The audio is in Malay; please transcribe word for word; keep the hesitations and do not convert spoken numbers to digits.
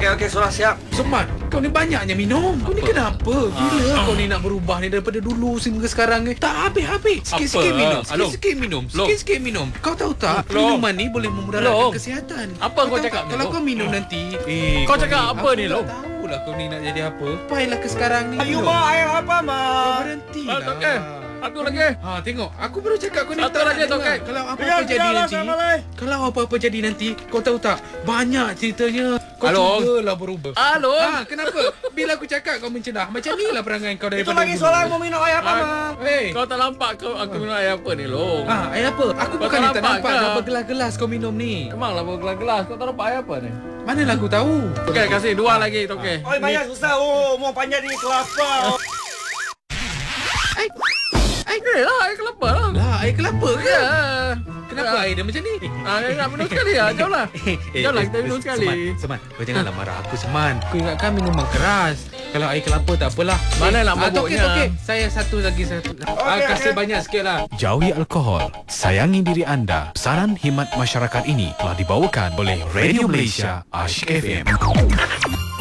Okey, okey, sudah siap. Semat, kau ni banyaknya minum. Kau ni kenapa? Bila Ah. kau ni nak berubah ni daripada dulu sehingga sekarang ni? Tak habis-habis. Sikit-sikit Apa? minum. Along. Sikit-sikit minum. Long. Sikit-sikit minum. Kau tahu tak? Long. Minuman ni boleh memudaratkan Long. kesihatan. Apa kau tahu cakap tak? ni, Kalau Long? kau minum nanti, eh, Kau cakap apa ni, Long? Long? Aku tak tahulah kau ni nak jadi apa. Payahlah ke sekarang ni. Ayo, Long. mak. Ayo, apa, Kau mak? berhenti Ah, lah. Toke. Satu lagi. Ha, tengok. Aku baru cakap kau ni Satu tak lagi, nak dengar. Toke. Kalau apa-apa Biar, jadi biarlah, nanti. sama lah. Kalau apa-apa jadi nanti, kau tahu tak? Banyak ceritanya. Kau Along. cubalah berubah. Along. Ha, kenapa? Bila aku cakap kau mencedah. Macam ni lah perangai kau Itu daripada lagi dulu. soalan mau minum air apa, Ah. mak? Hey. Kau tak nampak kau aku minum air apa ni, Long? Ah, air apa? Aku Kau bukan tak ni tak nampak nampak ke? dah bergelas-gelas kau minum ni. Memanglah bawa gelas-gelas. Kau tak nampak air apa ni? Manalah aku tahu. Okey, kasih dua lagi, Toke. Oh, banyak susah. Oh, mau panjat ni kelapa. Air, Eh lah, air kelapa lah. lah, air kelapa ke? Ya. Kenapa air dia macam ni? Ah, nak minum sekali lah. Jom lah. Jom lah, kita minum sekali. Seman, Seman, kau janganlah marah aku, Seman. Aku ingatkan minuman keras. Kalau air kelapa tak apalah. Mana nak Ah, mabuknya? Okey, okey. Saya satu lagi satu. Ah, Okey, kasih okey. banyak sikit lah. Jauhi alkohol, sayangi diri anda. Saran khidmat masyarakat ini telah dibawakan oleh Radio Malaysia Asyik F M.